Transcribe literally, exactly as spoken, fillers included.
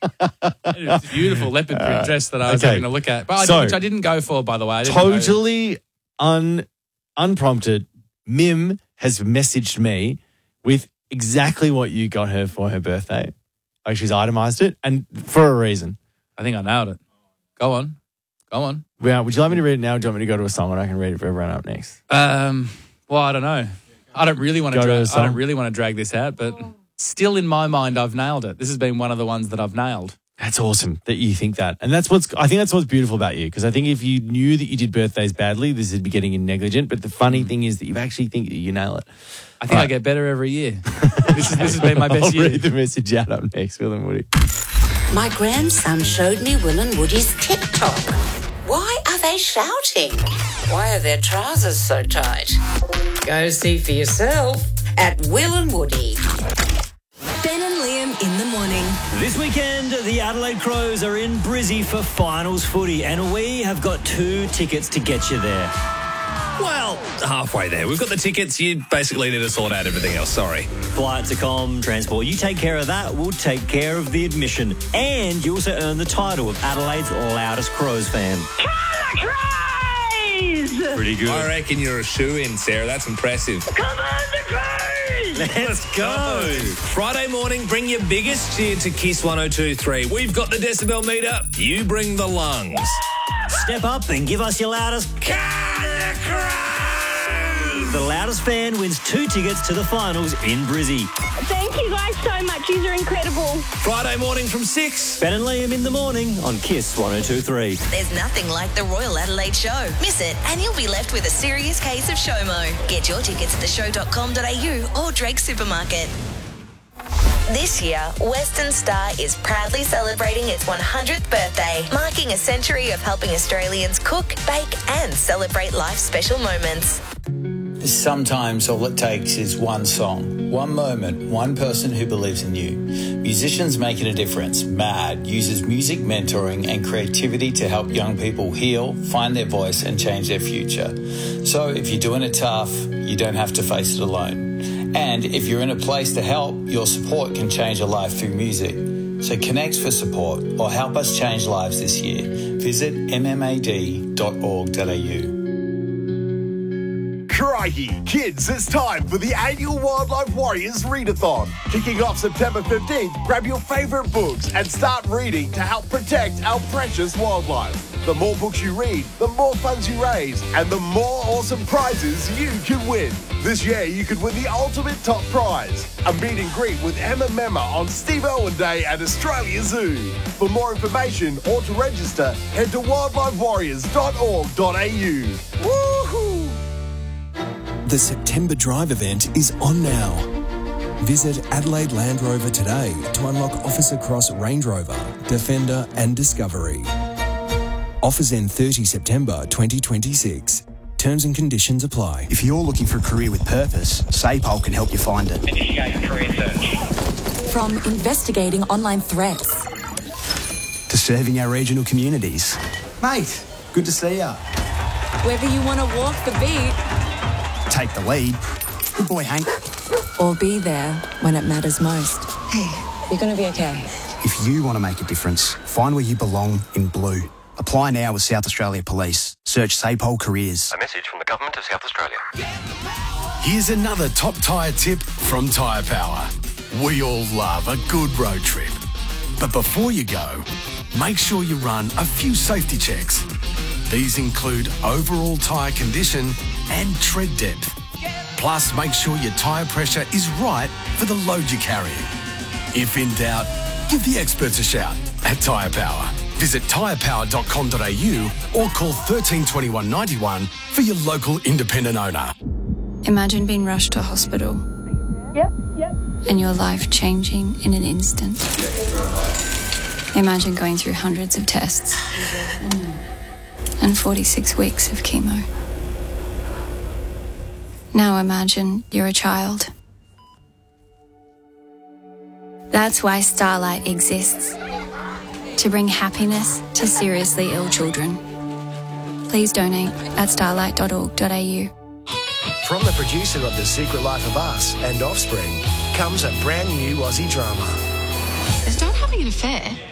It's a beautiful leopard print dress that I was okay. having a look at. But I, So- which I didn't go for, by the way. I didn't know. Totally un, unprompted, Mim has messaged me with exactly what you got her for her birthday. Like she's itemised it, and for a reason. I think I nailed it. Go on. Go on. Well, would you like me to read it now, or do you want me to go to a song and I can read it for everyone up next? Um, well, I don't know. I don't really want to Go to drag. a I song. don't really want to drag this out, but still in my mind, I've nailed it. This has been one of the ones that I've nailed. That's awesome that you think that. And that's what's, I think that's what's beautiful about you. Because I think if you knew that you did birthdays badly, this would be getting you negligent. But the funny thing is that you actually think that you nail it. I think Right. I get better every year. this, is, this has been my best I'll year. read the message out up next, Will and Woody. My grandson showed me Will and Woody's TikTok. Why are they shouting? Why are their trousers so tight? Go see for yourself at Will and Woody. Ben and Liam in the morning. This weekend, the Adelaide Crows are in Brizzy for finals footy, and we have got two tickets to get you there. Well, halfway there. We've got the tickets. You basically need to sort out everything else. Sorry. Flights, accom, transport. You take care of that, we'll take care of the admission. And you also earn the title of Adelaide's loudest Crows fan. Pretty good. I reckon you're a shoo-in, Sarah. That's impressive. Come on, the Crows! Let's go. Friday morning, bring your biggest cheer to Kiss one oh two point three. We've got the decibel meter. You bring the lungs. Step up and give us your loudest. Come Crows! The loudest fan wins two tickets to the finals in Brizzy. Thank you guys so much. You are incredible. Friday morning from six. Ben and Liam in the morning on Kiss one oh two point three. There's nothing like the Royal Adelaide Show. Miss it and you'll be left with a serious case of SHOMO. Get your tickets at the show dot com dot a u or Drake Supermarket. This year, Western Star is proudly celebrating its one hundredth birthday, marking a century of helping Australians cook, bake and celebrate life's special moments. Sometimes all it takes is one song, one moment, one person who believes in you. Musicians Making a Difference, MAD, uses music mentoring and creativity to help young people heal, find their voice and change their future. So if you're doing it tough, you don't have to face it alone. And if you're in a place to help, your support can change a life through music. So connect for support or help us change lives this year. Visit m m a d dot org dot a u. Crikey, kids, it's time for the annual Wildlife Warriors Readathon. Kicking off September fifteenth, grab your favourite books and start reading to help protect our precious wildlife. The more books you read, the more funds you raise, and the more awesome prizes you can win. This year, you could win the ultimate top prize, a meet and greet with Emma Memma on Steve Irwin Day at Australia Zoo. For more information or to register, head to wildlife warriors dot org dot a u. Woohoo! The September Drive event is on now. Visit Adelaide Land Rover today to unlock Officer Cross Range Rover, Defender and Discovery. Offers end thirtieth September twenty twenty-six. Terms and conditions apply. If you're looking for a career with purpose, SAPOL can help you find it. Initiate career search. From investigating online threats To serving our regional communities. Mate, good to see ya. Whether you want to walk the beat, Take the lead. Good boy, Hank. or be there when it matters most. Hey, you're going to be okay. If you want to make a difference, find where you belong in blue. Apply now with South Australia Police. Search SAPOL Careers. A message from the Government of South Australia. Here's another top tyre tip from Tyre Power. We all love a good road trip. But before you go, make sure you run a few safety checks. These include overall tyre condition and tread depth. Plus, make sure your tyre pressure is right for the load you're carrying. If in doubt, give the experts a shout at Tyre Power. Visit tyre power dot com dot a u or call thirteen twenty-one ninety-one for your local independent owner. Imagine being rushed to hospital. Yep, yep. And your life changing in an instant. Imagine going through hundreds of tests and forty-six weeks of chemo. Now imagine you're a child. That's why Starlight exists. To bring happiness to seriously ill children. Please donate at starlight dot org dot a u. From the producer of The Secret Life of Us and Offspring comes a brand new Aussie drama. Is Dad having an affair?